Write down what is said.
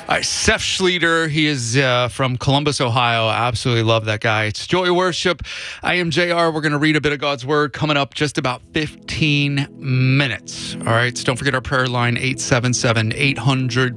All right, Seth Schleter, he is from Columbus, Ohio. Absolutely love that guy. It's Joy Worship. I am JR. We're going to read a bit of God's Word coming up just about 15 minutes. All right, so don't forget our prayer line, 877-800-1037,